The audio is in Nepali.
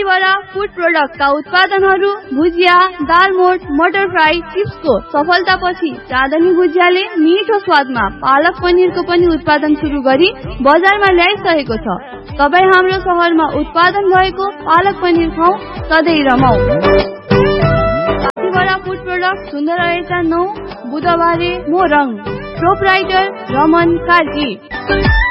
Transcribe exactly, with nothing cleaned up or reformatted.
साथीभरा फूड प्रोडक्टका उत्पादनहरू भुजिया, दालमोट, मटर फ्राई, चिप्सको सफलतापछि चाँदनी भुजियाले मिठो स्वादमा पालक पनिरको पनि उत्पादन सुरु गरी बजारमा ल्याइसकेको छ। तपाईँ हाम्रो शहरमा उत्पादन भएको पालक पनिर खाऊ, सधैँ रमाऊ। साथीभरा फूड प्रोडक्ट सुन्दर रहेछ नौ बुधबारे मोरङ। प्रोपराइटर रमन कार्की।